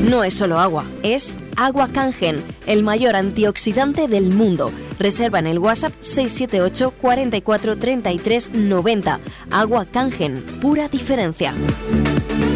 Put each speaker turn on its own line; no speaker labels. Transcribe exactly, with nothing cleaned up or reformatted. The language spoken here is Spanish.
No es solo agua, es Agua Kangen, el mayor antioxidante del mundo. Reserva en el WhatsApp seis siete ocho, cuatro cuatro, treinta y tres, noventa. Agua Kangen, pura diferencia.